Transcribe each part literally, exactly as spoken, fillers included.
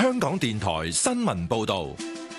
香港電台新聞報道。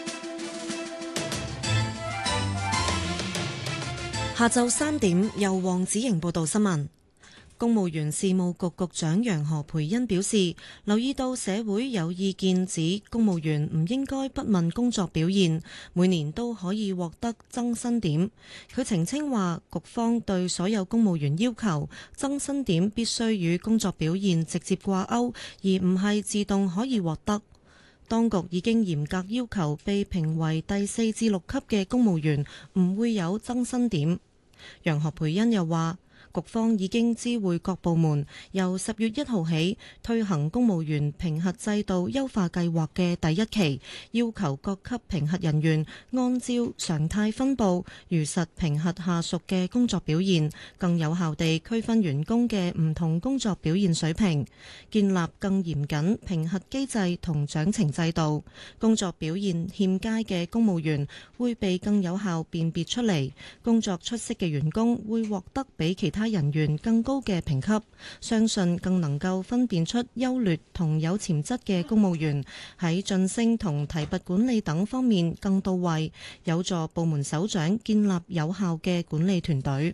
下晝三點，由黃子瑩報道新聞。公務員事務局局長楊何蓓茵表示，留意到社會有意見指公務員唔應該不問工作表現，每年都可以獲得增薪點。佢澄清話，局方對所有公務員要求增薪點必須與工作表現直接掛鈎，而唔係自動可以獲得。當局已經嚴格要求被評為第四至六級嘅公務員唔會有增薪點。楊何蓓茵又話，局方已經知會各部門，由十月一號起推行公務員評核制度優化計劃嘅第一期，要求各級評核人員按照常態分佈，如實評核下屬嘅工作表現，更有效地區分員工嘅唔同工作表現水平，建立更嚴謹評核機制同獎懲制度。工作表現欠佳嘅公務員會被更有效辨別出嚟，工作出色嘅員工會獲得比其他人員更高嘅評級，相信更能夠分辨出優劣同有潛質嘅公務員，喺晉升同提拔管理等方面更到位，有助部門首長建立有效嘅管理團隊。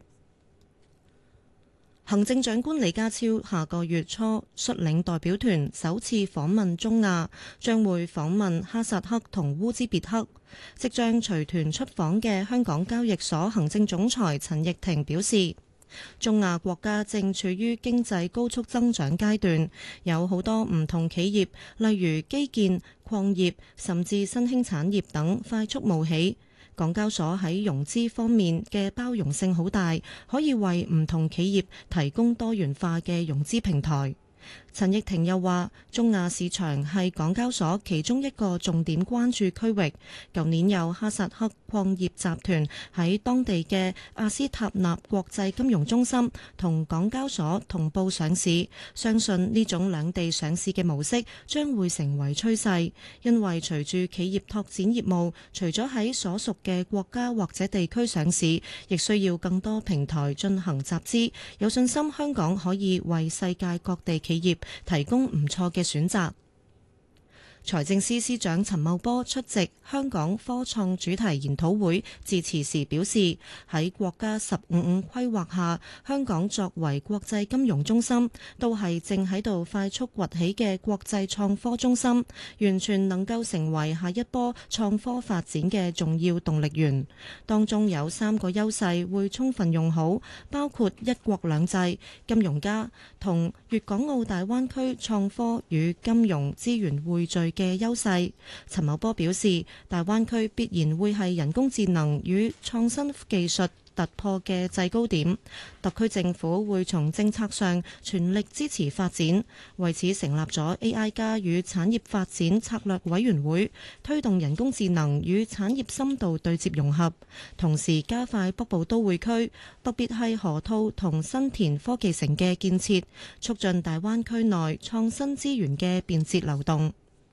行政長官李家超下個月初率領代表團首次訪問中亞，將會訪問哈薩克同烏茲別克。即將隨團出訪嘅香港交易所行政總裁陳奕婷表示，中亞國家正處於經濟高速增長階段，有好多唔同企業，例如基建、礦業，甚至新興產業等快速冒起。港交所喺融資方面嘅包容性好大，可以為唔同企業提供多元化嘅融資平台。陳奕婷又話，中亞市場係港交所其中一個重點關注區域。舊年有哈薩克礦業集團喺當地嘅阿斯塔納國際金融中心同港交所同步上市，相信呢種兩地上市嘅模式將會成為趨勢，因為隨住企業拓展業務，除咗喺所屬嘅國家或者地區上市，亦需要更多平台進行集資。有信心香港可以為世界各地企業提供唔錯嘅選擇。財政司司長陳茂波出席香港科創主題研討會致辭時表示，喺國家十五五規劃下，香港作為國際金融中心，都係正喺度快速崛起嘅國際創科中心，完全能夠成為下一波創科發展嘅重要動力源。當中有三個優勢會充分用好，包括一國兩制、金融家同粵港澳大灣區創科與金融資源匯聚嘅優勢。陳茂波表示，大灣區必然會係人工智能與創新技術突破嘅制高點，特區政府會從政策上全力支持發展，為此成立咗 A I 加與產業發展策略委員會，推動人工智能與產業深度對接融合，同時加快北部都會區，特別係河套同新田科技城嘅建設，促進大灣區內創新資源嘅便捷流動。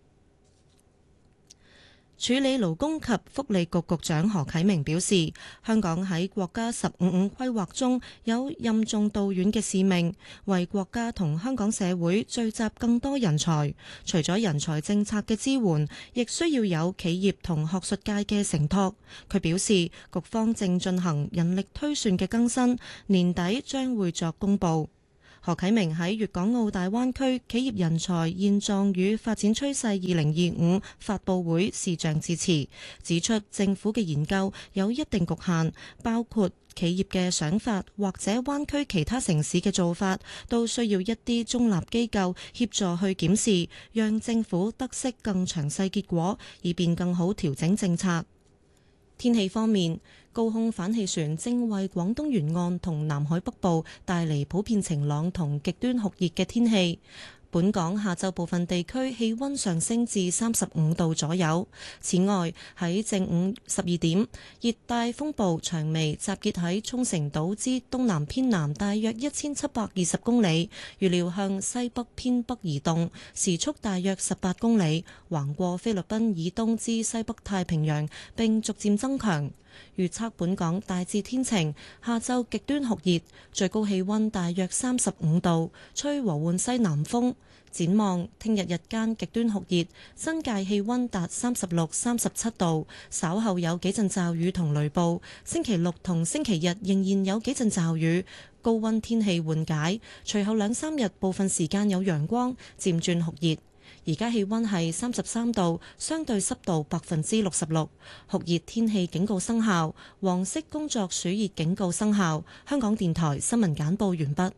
處理勞工及福利局局長何啟明表示，香港喺國家十五五規劃中有任重道遠嘅使命，為國家同香港社會聚集更多人才。除咗人才政策嘅支援，亦需要有企業同學術界嘅承托。佢表示，局方正進行人力推算嘅更新，年底將會作公佈。何啟明喺粵港澳大灣區企業人才現狀與發展趨勢二零二五發佈會視像致辭，指出政府嘅研究有一定局限，包括企業嘅想法或者灣區其他城市嘅做法，都需要一啲中立機構協助去檢視，讓政府得悉更詳細結果，以便更好調整政策。天氣方面，高空反氣旋正為廣東沿岸同南海北部帶嚟普遍晴朗同極端酷熱嘅天氣。本港下晝部分地區氣溫上升至三十五度左右。此外，喺正午十二點，熱帶風暴長眉集結喺沖繩島之東南偏南大約一千七百二十公里，預料向西北偏北移動，時速大約十八公里，橫過菲律賓以東之西北太平洋，並逐漸增強。預測本港大致天晴，下晝極端酷熱，最高氣溫大約三十五度，吹和緩西南風。 展望聽日日間極端酷熱，新界氣溫達三十六、三十七度，稍後有幾陣驟雨同雷暴。星期六同星期日仍然有幾陣驟雨，高溫天氣緩解，隨後兩三日部分時間有陽光，漸轉酷熱。而家氣溫係三十三度，相對濕度百分之六十六，酷熱天氣警告生效，黃色工作暑熱警告生效。香港電台新聞簡報完畢。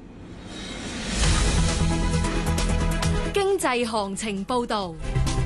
經濟行情報道。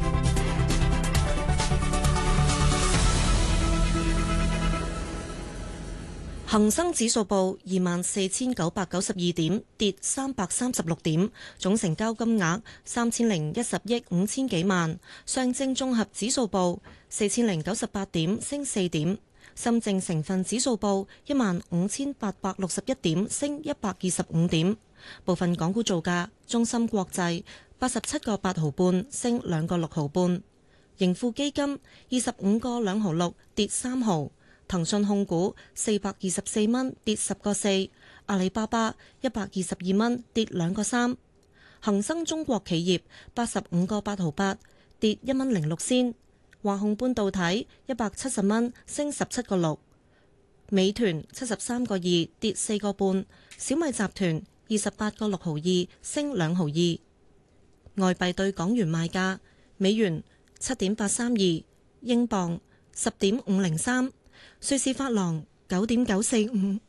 恒生指數報二萬四千九百九十二點，跌三百三十六點，總成交金額三千零一十億五千幾萬。上證綜合指數報四千零九十八點，升四點。深證成分指數報一萬五千八百六十一點，升一百二十五點。部分港股造價：中芯國際八十七個八毫半，升兩個六毫半；盈富基金二十五個兩毫六，跌三毫。騰訊控股四百二十四蚊，跌十個四；阿里巴巴一百二十二蚊，跌兩個三；恒生中國企業八十五個八毫八，跌一蚊零六仙；華虹半導體一百七十蚊，升十七個六；美團七十三個二，跌四個半；小米集團二十八個六毫二，升兩毫二。外幣對港元賣價：美元七點八三二，英鎊十點五零三。瑞士法郎九點九四五，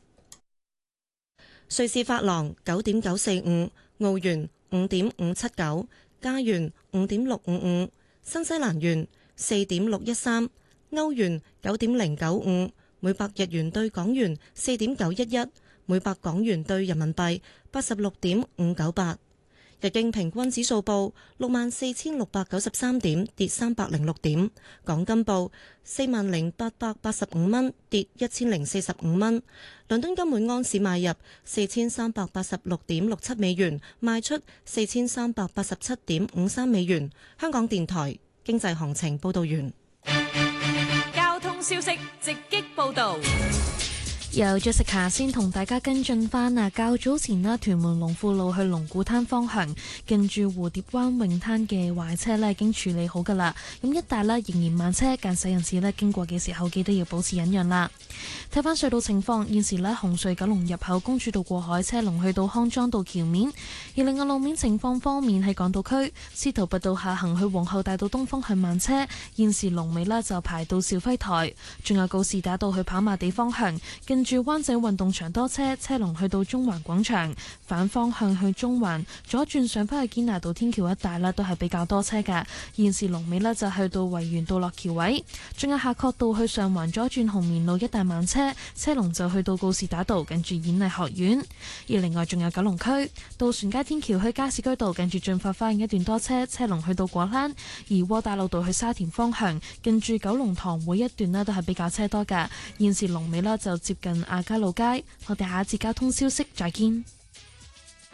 瑞士法郎九點九四五，澳元五點五七九，加元五點六五五，新西蘭元四點六一三，歐元九點零九五，每百日元對港元四點九一一，每百港元對人民幣八十六點五九八。日經平均指數報六萬四千六百九十三點，跌三百零六點。港金報四萬零八百八十五蚊，跌一千零四十五蚊。倫敦金每安士買入四千三百八十六點六七美元，賣出四千三百八十七點五三美元。香港電台經濟行情報道完。 交通消息直擊報道。 由 Jessica 先同大家跟進翻啊！較早前啦，屯門龍富路去龍鼓灘方向，近住蝴蝶灣泳灘嘅壞車咧已經處理好噶啦。咁一帶咧仍然慢車，駕駛人士咧經過嘅時候記得要保持忍讓啦。睇翻隧道情況，現時咧紅隧九龍入口公主道過海車龍去到康莊道橋面，而另外路面情況方面喺港島區司徒拔道下行去皇后大道東方向慢車，現時龍尾咧就排到肇輝台，仲有告士打道去跑馬地方向跟住灣仔運動場多車，車龍去到中環廣場，反方向去中環左轉上返去堅拿道天橋一帶啦，都係比較多車㗎。現時龍尾呢就去到維園道落橋位，仲有夏慤道去上環左轉紅棉路一帶慢車，車龍就去到告士打道近住演藝學院。而另外仲有九龍區渡船街天橋去加士居道近住進發花園一段多車，車龍去到果欄。而窩打老道去沙田方向近住九龍塘會一段呢都係比較車多㗎。現時龍尾呢就接近亞皆老街。我哋下一節交通消息再見。